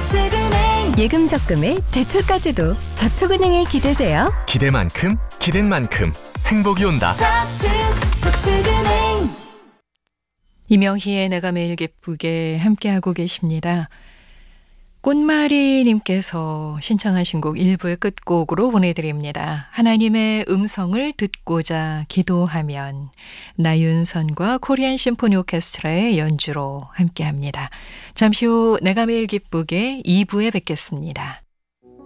저축은행. 예금 적금에 대출까지도 저축은행에 기대세요. 기대만큼 기댄 만큼 행복이 온다. 저축은행. 이명희의 내가 매일 기쁘게 함께하고 계십니다. 꽃마리님께서 신청하신 곡 1부의 끝곡으로 보내드립니다. 하나님의 음성을 듣고자 기도하면, 나윤선과 코리안 심포니 오케스트라의 연주로 함께합니다. 잠시 후 내가 매일 기쁘게 2부에 뵙겠습니다.